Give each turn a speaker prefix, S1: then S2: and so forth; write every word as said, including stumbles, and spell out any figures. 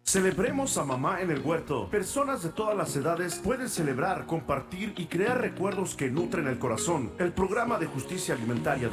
S1: Celebremos a mamá en el huerto. Personas de todas las edades pueden celebrar, compartir y crear recuerdos que nutren el corazón. El programa de justicia alimentaria